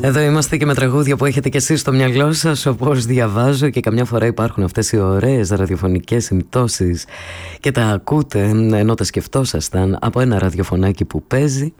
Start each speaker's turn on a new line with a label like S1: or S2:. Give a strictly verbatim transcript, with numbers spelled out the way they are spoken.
S1: Εδώ είμαστε και με τραγούδια που έχετε κι εσείς στο μυαλό σας, όπως διαβάζω, και καμιά φορά υπάρχουν αυτές οι ωραίες ραδιοφωνικές συμπτώσεις και τα ακούτε ενώ τα σκεφτόσασταν από ένα ραδιοφωνάκι που παίζει